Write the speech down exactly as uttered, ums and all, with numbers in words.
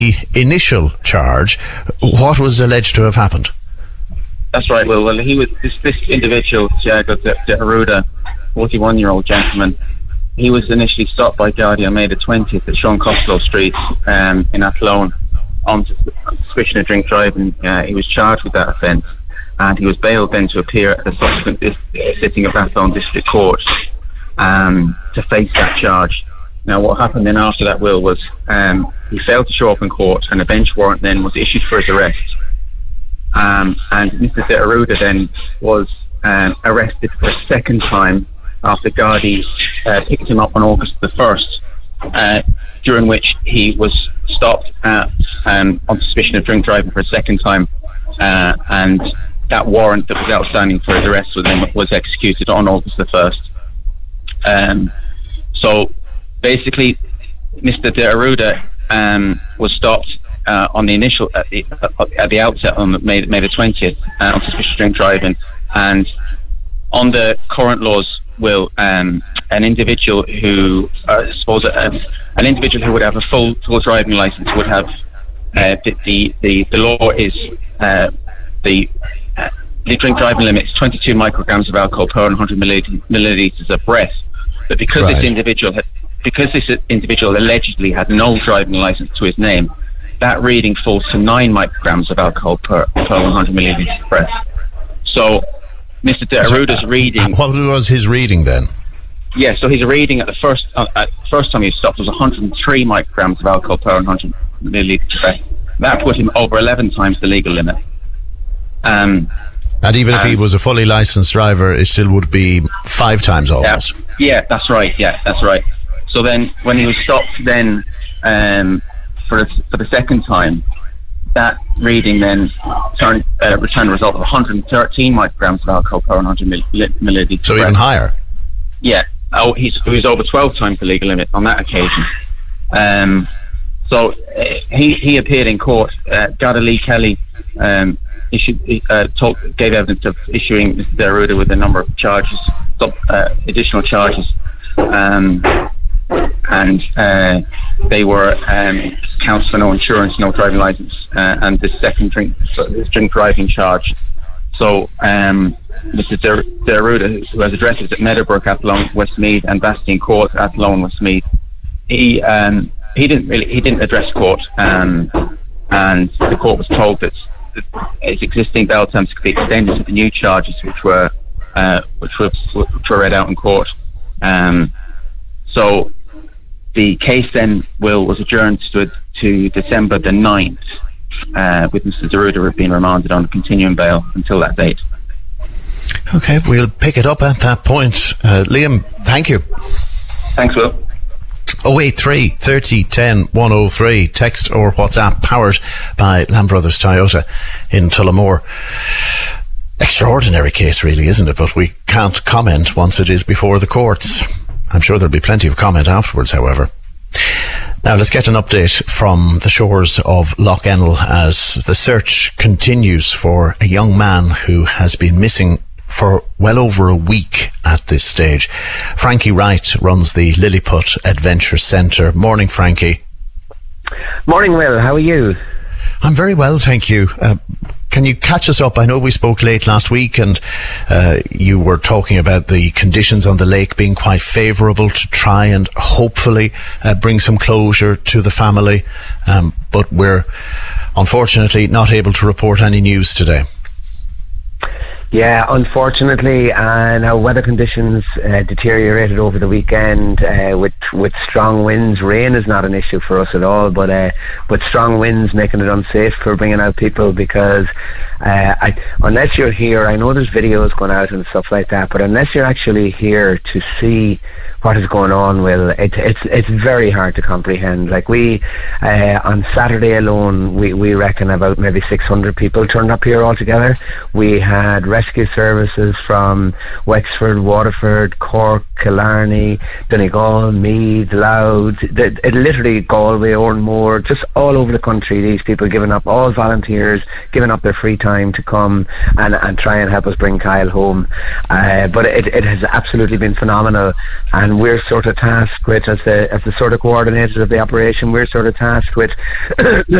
initial charge, what was alleged to have happened? That's right. Well, well, he was this, this individual, Tiago de, de Arruda, forty-one-year-old gentleman. He was initially stopped by Gardaí on May the twentieth at Sean Costello Street um, in Athlone on suspicion of drink driving. Uh, he was charged with that offence, and he was bailed then to appear at the subsequent dis- sitting of Athlone District Court um, to face that charge. Now, what happened then after that, Will, was um, he failed to show up in court, and a bench warrant then was issued for his arrest. Um, and Mister De Arruda then was um, arrested for a second time after Gardaí uh, picked him up on August the first, uh, during which he was stopped at, um, on suspicion of drink driving for a second time, uh, and that warrant that was outstanding for his arrest was, then, was executed on August the first. Um, so basically, Mister De Arruda um, was stopped uh, on the initial at the, at the outset on May, May the twentieth uh, on suspicion of drink driving, and on the current laws, will um, an individual who uh, I suppose uh, an individual who would have a full full driving license would have uh, the, the the the law is uh, the uh, the drink driving limit is twenty-two micrograms of alcohol per one hundred millilitres of breath. But because right. this individual had, because this individual allegedly had no driving license to his name, that reading falls to nine micrograms of alcohol per per one hundred millilitres of breath. So Mister De Arruda's reading. What was his reading then? Yeah, so his reading at the first uh, at first time he was stopped was one hundred three micrograms of alcohol per one hundred millilitres of breath. That put him over eleven times the legal limit. Um, and even if he was a fully licensed driver, it still would be five times almost. Yeah, yeah, that's right. Yeah, that's right. So then, when he was stopped, then um, for the, for the second time, that reading then turned, uh, returned a result of one hundred thirteen micrograms of alcohol per one hundred millilitres. So even higher. Yeah. Oh, he's, he was over twelve times the legal limit on that occasion. Um, so uh, he he appeared in court. Uh, Garda Lee Kelly um, issued uh, talk, gave evidence of issuing Mister De Arruda with a number of charges, sub, uh, additional charges, um, and uh, they were um, counts for no insurance, no driving license, uh, and the second drink this drink driving charge. So um, Mister De, De Arruda, who has addresses at Meadowbrook, Athlone, Westmeath, and Bastien Court, Athlone, Westmeath, he um, he didn't really he didn't address court, um, and the court was told that his existing bail terms could be extended to the new charges, which were uh, which were which were read out in court. Um, so the case then will was adjourned to to December the ninth, uh, with Mister De Arruda being remanded on continuing bail until that date. Okay, we'll pick it up at that point. Uh, Liam, thank you. Thanks, Will. oh eight three, thirty, ten, one oh three, text or WhatsApp, powered by Lamb Brothers Toyota in Tullamore. Extraordinary case, really, isn't it? But we can't comment once it is before the courts. I'm sure there'll be plenty of comment afterwards, however. Now let's get an update from the shores of Lough Ennel as the search continues for a young man who has been missing for well over a week at this stage. Frankie Wright runs the Lilliput Adventure Centre. Morning, Frankie. Morning, Will. How are you? I'm very well, thank you. Uh, can you catch us up? I know we spoke late last week and uh, you were talking about the conditions on the lake being quite favourable to try and hopefully uh, bring some closure to the family, um, but we're unfortunately not able to report any news today. Yeah, unfortunately, and our weather conditions uh, deteriorated over the weekend uh, with with strong winds. Rain is not an issue for us at all, but uh, with strong winds making it unsafe for bringing out people because uh, I, unless you're here, I know there's videos going out and stuff like that, but unless you're actually here to see what is going on, Will, it, it's it's very hard to comprehend. Like we, uh, on Saturday alone, we, we reckon about maybe six hundred people turned up here altogether. We had rescue services from Wexford, Waterford, Cork, Killarney, Donegal, Meath, Louth, the, it literally Galway, Oranmore, just all over the country. These people giving up, all volunteers giving up their free time to come and, and try and help us bring Kyle home. Uh, but it, it has absolutely been phenomenal, and we're sort of tasked with, as the as the sort of coordinators of the operation, we're sort of tasked with